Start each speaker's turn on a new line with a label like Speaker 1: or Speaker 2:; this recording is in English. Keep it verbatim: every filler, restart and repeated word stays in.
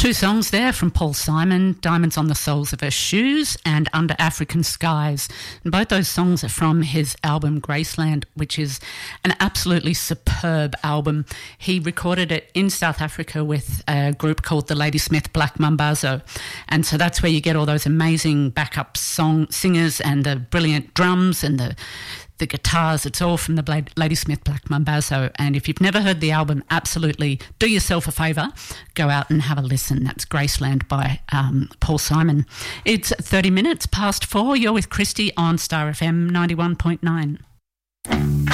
Speaker 1: Two songs there from Paul Simon, Diamonds on the Soles of Her Shoes and Under African Skies. And both those songs are from his album Graceland, which is an absolutely superb album. He recorded it in South Africa with a group called the Ladysmith Black Mambazo. And so that's where you get all those amazing backup song singers and the brilliant drums and the the guitars. It's all from the Ladysmith Black Mambazo. And if you've never heard the album, absolutely do yourself a favour. Go out and have a listen. That's Graceland by um, Paul Simon. It's thirty minutes past four. You're with Christy on Star F M ninety-one point nine.